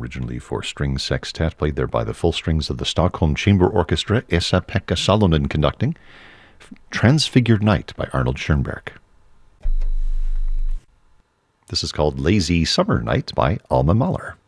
originally for string sextet, played there by the full strings of the Stockholm Chamber Orchestra, Esa-Pekka Salonen conducting. Transfigured Night by Arnold Schoenberg. This is called Lazy Summer Night by Alma Mahler.